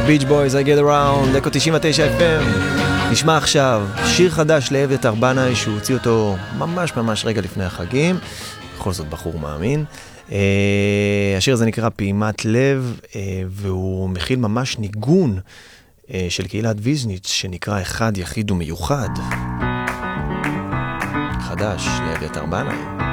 ביץ' בויז, I get around, דקו 99 FM. נשמע עכשיו שיר חדש לאביתר בנאי שהוא הוציא אותו ממש רגע לפני החגים, בכל זאת בחור מאמין. השיר הזה נקרא פעימת לב, והוא מכיל ממש ניגון של קהילת ויז'ניץ שנקרא אחד יחיד ומיוחד. חדש לאביתר בנאי.